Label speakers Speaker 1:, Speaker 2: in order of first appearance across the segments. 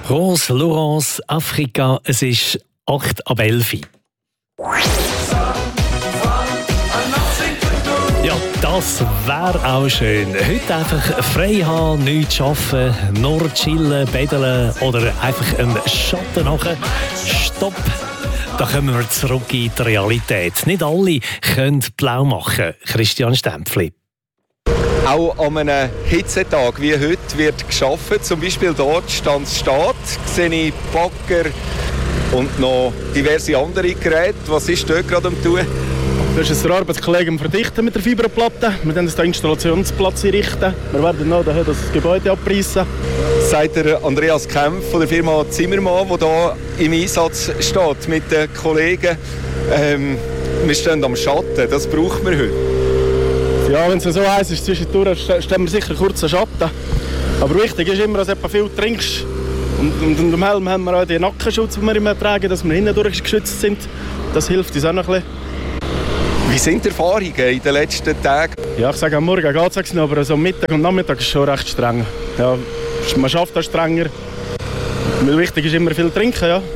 Speaker 1: Rose Laurence, Afrika, es ist 8:11. Ja, das wäre auch schön. Heute einfach frei haben, nichts arbeiten, nur chillen, betteln oder einfach einem Schatten nachher. Stopp! Da kommen wir zurück in die Realität. Nicht alle können blau machen. Christian Stempfli.
Speaker 2: Auch an einem Hitzetag wie heute wird gearbeitet. Zum Beispiel dort stand es steht, sehe ich Bagger und noch diverse andere Geräte. Was ist dort gerade am tun?
Speaker 3: Das ist ein Arbeitskollege am Verdichten mit der Fiberplatte. Wir werden den Installationsplatz einrichten. Wir werden noch das Gebäude abreißen.
Speaker 2: Sagt der Andreas Kempf von der Firma Zimmermann, der hier im Einsatz steht mit den Kollegen. Wir stehen am Schatten, das braucht man heute.
Speaker 3: Ja, wenn es so heiß ist, zwischendurch stehen wir sicher kurz am Schatten. Aber wichtig ist immer, dass du viel trinkst. Und am Helm haben wir auch den Nackenschutz, den wir immer tragen, dass wir hinten durchgeschützt sind. Das hilft uns auch noch ein bisschen.
Speaker 2: Wie sind die Erfahrungen in den letzten Tagen?
Speaker 3: Ja, ich sage, am Morgen geht es, aber so Mittag und Nachmittag ist schon recht streng. Ja, man schafft auch strenger. Wichtig ist immer viel trinken, ja.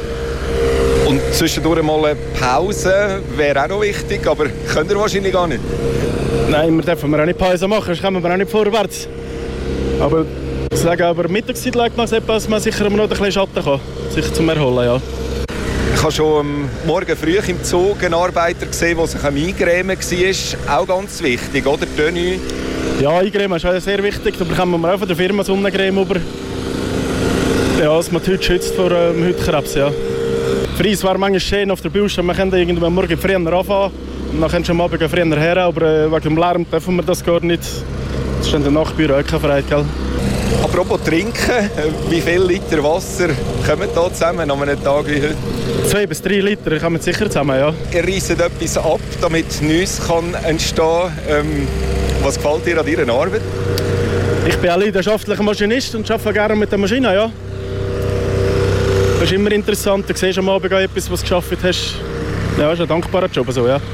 Speaker 2: Und zwischendurch mal eine Pause wäre auch noch wichtig, aber könnt ihr wahrscheinlich gar nicht.
Speaker 3: Nein, wir dürfen auch nicht Pause machen, sonst kommen wir auch nicht vorwärts. Aber ich sage, aber Mittagszeit legt man etwas, dass man sicher noch ein bisschen Schatten kann, sich zum Erholen, ja.
Speaker 2: Ich habe schon am Morgen früh im Zug einen Arbeiter gesehen, der sich am Eingrämen war. Auch ganz wichtig, oder? Tenue.
Speaker 3: Ja, Eingrämen ist auch sehr wichtig. Da bekommen wir auch von der Firma Sonnencreme über. Ja, dass man die Haut schützt vor Hautkrebs, ja. Für uns wäre manchmal schön auf der Baustelle. Wir können irgendwann am Morgen früher anfangen. Und dann können wir am Abend früher her. Aber wegen dem Lärm dürfen wir das gar nicht. Das ist dann der Nachbüro auch keine Freiheit, gell?
Speaker 2: Apropos trinken, wie viele Liter Wasser kommen da zusammen an einem Tag wie heute?
Speaker 3: 2 bis 3 Liter kommen sicher zusammen, ja.
Speaker 2: Ihr reisst etwas ab, damit Neues entstehen kann. Was gefällt dir an deiner Arbeit?
Speaker 3: Ich bin ein leidenschaftlicher Maschinist und arbeite gerne mit der Maschine, ja. Das ist immer interessant. Du siehst am Abend etwas, was du geschafft hast. Ja, das ist ein dankbarer Job, so, ja.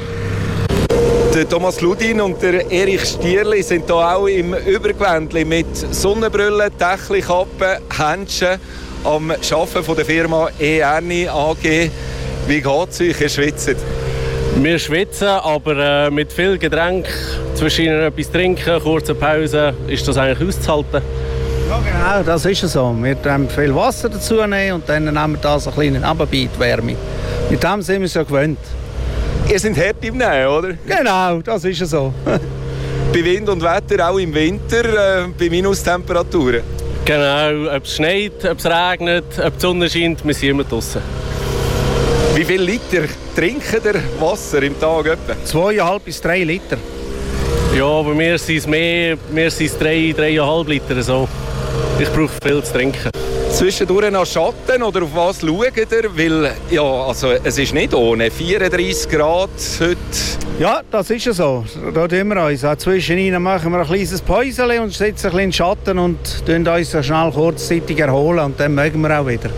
Speaker 2: Der Thomas Ludin und der Erich Stierli sind hier auch im Übergewändli mit Sonnenbrille, Dächelkappe, Händchen am Arbeiten von der Firma E-Erni AG. Wie geht es euch? Ihr schwitzt?
Speaker 4: Wir schwitzen, aber mit viel Getränk, zwischen ihnen etwas trinken, kurze Pause, ist das eigentlich auszuhalten.
Speaker 5: Ja, genau, das ist so. Wir nehmen viel Wasser dazu nehmen und dann nehmen wir das ein bisschen nebenbei, die Wärme. Mit dem sind wir so gewöhnt.
Speaker 2: Ihr seid hart im Nehmen, oder?
Speaker 5: Genau, das ist so.
Speaker 2: Bei Wind und Wetter, auch im Winter, bei Minustemperaturen?
Speaker 4: Genau, ob es schneit, ob es regnet, ob die Sonne scheint, wir sind immer draussen.
Speaker 2: Wie viele Liter trinkt ihr Wasser im Tag etwa?
Speaker 5: 2,5 bis 3 Liter.
Speaker 4: Ja, bei mir sind es mehr, mir sind es 3,5 Liter. So. Ich brauche viel zu trinken.
Speaker 2: Zwischendurch noch Schatten oder auf was schaut ihr? Weil ja, also, es ist nicht ohne 34 Grad heute.
Speaker 5: Ja, das ist so. Da tun wir uns. Zwischendurch machen wir ein kleines Päuschen und setzen ein bisschen in den Schatten und uns schnell kurzzeitig erholen und dann mögen wir auch wieder.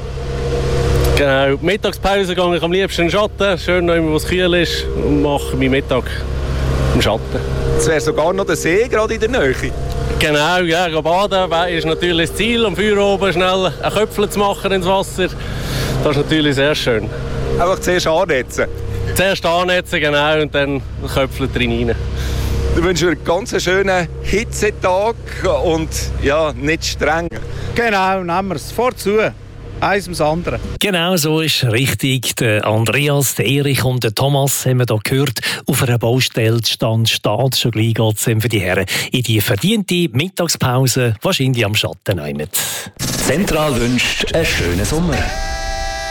Speaker 4: Genau, Mittagspause gehe ich am liebsten in den Schatten, schön noch immer, wo es kühl ist und mache meinen Mittag im Schatten.
Speaker 2: Es wäre sogar noch der See gerade in der Nähe.
Speaker 4: Genau, ja, baden ist natürlich das Ziel, am Feuer oben schnell ein Köpfchen zu machen ins Wasser. Das ist natürlich sehr schön.
Speaker 2: Einfach zuerst annetzen?
Speaker 4: Zuerst annetzen, genau, und dann ein Köpfchen rein.
Speaker 2: Ich wünsche einen ganz schönen Hitzetag und ja, nicht streng.
Speaker 5: Genau, nehmen wir es vorzu. Eins ums andere.
Speaker 1: Genau so ist richtig. Der Andreas, der Erich und der Thomas haben wir hier gehört. Auf einer Baustelle steht schon gleich geht es für die Herren in die verdiente Mittagspause, wahrscheinlich am Schatten.
Speaker 6: Zentral wünscht einen schönen Sommer.